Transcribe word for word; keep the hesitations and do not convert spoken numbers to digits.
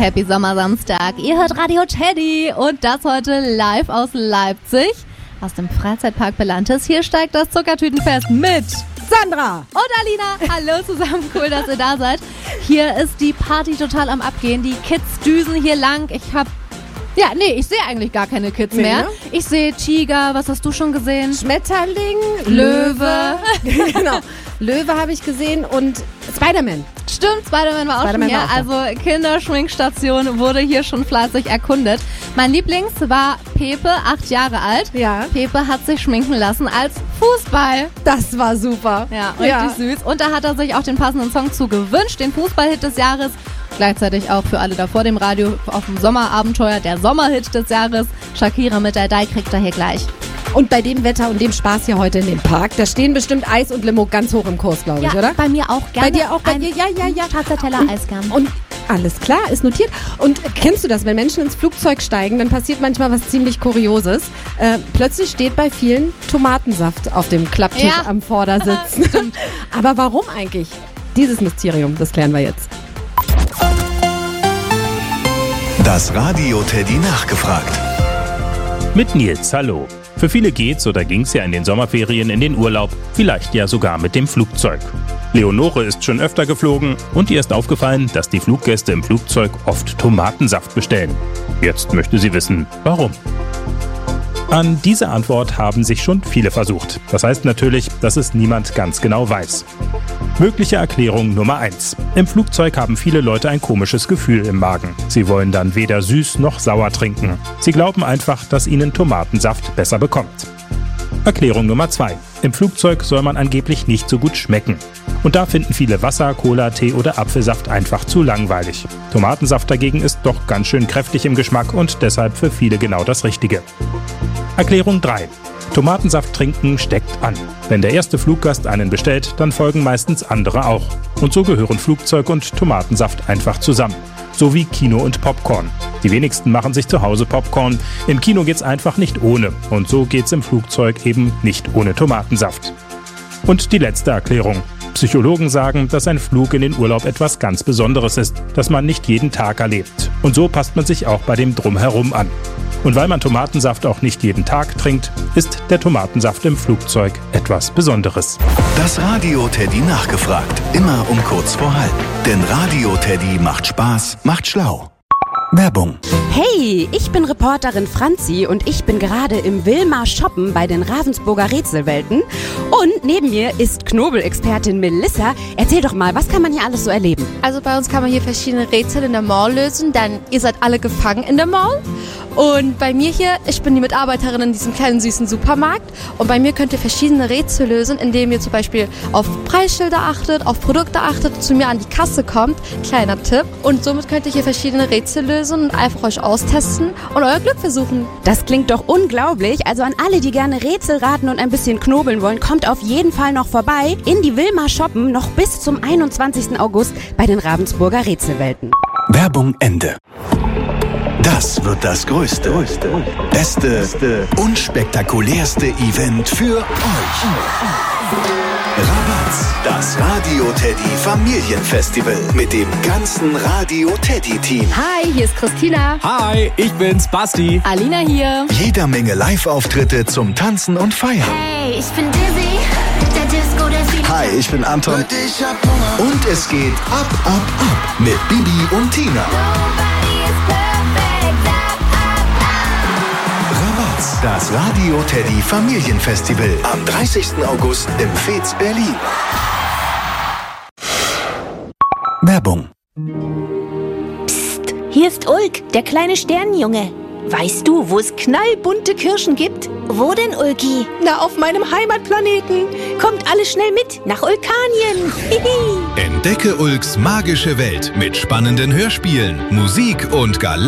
Happy Sommersamstag. Ihr hört Radio Teddy und das heute live aus Leipzig, aus dem Freizeitpark Belantes. Hier steigt das Zuckertütenfest mit Sandra und Alina. Hallo zusammen, cool, dass ihr da seid. Hier ist die Party total am Abgehen. Die Kids düsen hier lang. Ich hab Ja, nee, ich sehe eigentlich gar keine Kids nee, mehr. Ne? Ich sehe Tiger, was hast du schon gesehen? Schmetterling, Löwe. Löwe. Genau, Löwe habe ich gesehen und Spider-Man. Stimmt, Spider-Man war auch Spider-Man schon hier. war auch Also Kinderschminkstation wurde hier schon fleißig erkundet. Mein Lieblings war Pepe, acht Jahre alt. Ja. Pepe hat sich schminken lassen als Fußball. Das war super. Ja, richtig ja. süß. Und da hat er sich auch den passenden Song zu gewünscht, den Fußballhit des Jahres. Gleichzeitig auch für alle da vor dem Radio auf dem Sommerabenteuer, der Sommerhit des Jahres. Shakira mit der Dai kriegt er hier gleich. Und bei dem Wetter und dem Spaß hier heute in dem Park, da stehen bestimmt Eis und Limo ganz hoch im Kurs, glaube ich, ja, oder? Bei mir auch gerne. Bei dir auch? Bei ein dir? Ja, ja, ja. Stracciatella Und, Eis gern. und alles klar, ist notiert. Und kennst du das, wenn Menschen ins Flugzeug steigen, dann passiert manchmal was ziemlich Kurioses. Äh, plötzlich steht bei vielen Tomatensaft auf dem Klapptisch Ja. am Vordersitz. Aber warum eigentlich? Dieses Mysterium, das klären wir jetzt. Das Radio Teddy nachgefragt. Mit Nils, hallo. Für viele geht's oder ging's ja in den Sommerferien in den Urlaub, vielleicht ja sogar mit dem Flugzeug. Leonore ist schon öfter geflogen und ihr ist aufgefallen, dass die Fluggäste im Flugzeug oft Tomatensaft bestellen. Jetzt möchte sie wissen, warum. An diese Antwort haben sich schon viele versucht. Das heißt natürlich, dass es niemand ganz genau weiß. Mögliche Erklärung Nummer eins. Im Flugzeug haben viele Leute ein komisches Gefühl im Magen. Sie wollen dann weder süß noch sauer trinken. Sie glauben einfach, dass ihnen Tomatensaft besser bekommt. Erklärung Nummer zwei. Im Flugzeug soll man angeblich nicht so gut schmecken. Und da finden viele Wasser, Cola, Tee oder Apfelsaft einfach zu langweilig. Tomatensaft dagegen ist doch ganz schön kräftig im Geschmack und deshalb für viele genau das Richtige. Erklärung drei. Tomatensaft trinken steckt an. Wenn der erste Fluggast einen bestellt, dann folgen meistens andere auch. Und so gehören Flugzeug und Tomatensaft einfach zusammen. So wie Kino und Popcorn. Die wenigsten machen sich zu Hause Popcorn. Im Kino geht's einfach nicht ohne. Und so geht's im Flugzeug eben nicht ohne Tomatensaft. Und die letzte Erklärung. Psychologen sagen, dass ein Flug in den Urlaub etwas ganz Besonderes ist, das man nicht jeden Tag erlebt. Und so passt man sich auch bei dem Drumherum an. Und weil man Tomatensaft auch nicht jeden Tag trinkt, ist der Tomatensaft im Flugzeug etwas Besonderes. Das Radio Teddy nachgefragt. Immer um kurz vor halb. Denn Radio Teddy macht Spaß, macht schlau. Werbung. Hey, ich bin Reporterin Franzi und ich bin gerade im Wilmar shoppen bei den Ravensburger Rätselwelten. Und neben mir ist Knobelexpertin Melissa. Erzähl doch mal, was kann man hier alles so erleben? Also bei uns kann man hier verschiedene Rätsel in der Mall lösen, denn ihr seid alle gefangen in der Mall. Und bei mir hier, ich bin die Mitarbeiterin in diesem kleinen süßen Supermarkt und bei mir könnt ihr verschiedene Rätsel lösen, indem ihr zum Beispiel auf Preisschilder achtet, auf Produkte achtet, zu mir an die Kasse kommt, kleiner Tipp. Und somit könnt ihr hier verschiedene Rätsel lösen und einfach euch austesten und euer Glück versuchen. Das klingt doch unglaublich. Also an alle, die gerne Rätsel raten und ein bisschen knobeln wollen, kommt auf jeden Fall noch vorbei in die Wilmar shoppen, noch bis zum einundzwanzigsten August bei den Ravensburger Rätselwelten. Werbung Ende. Das wird das größte, beste und spektakulärste Event für euch. Rabatz, das Radio Teddy Familienfestival mit dem ganzen Radio Teddy Team. Hi, hier ist Christina. Hi, ich bin's, Basti. Alina hier. Jeder Menge Live-Auftritte zum Tanzen und Feiern. Hey, ich bin Dizzy, der Disco, der Sieht. Hi, ich bin Anton. Und es geht ab, ab, ab mit Bibi und Tina. Rabatz, das Radio Teddy Familienfestival am dreißigsten August im Fez Berlin. Werbung. Psst, hier ist Ulk, der kleine Sternenjunge. Weißt du, wo es knallbunte Kirschen gibt? Wo denn, Ulki? Na, auf meinem Heimatplaneten. Kommt alle schnell mit nach Ulkanien. Entdecke Ulks magische Welt mit spannenden Hörspielen, Musik und Gal